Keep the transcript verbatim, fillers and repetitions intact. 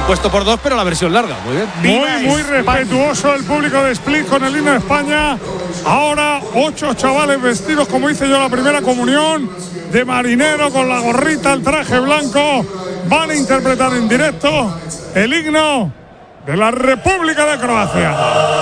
puesto por dos, pero la versión larga. Muy bien. Muy, muy respetuoso el público de Split con el himno de España. Ahora ocho chavales vestidos, como hice yo la primera comunión, de marinero, con la gorrita, el traje blanco. Van a interpretar en directo el himno de la República de Croacia.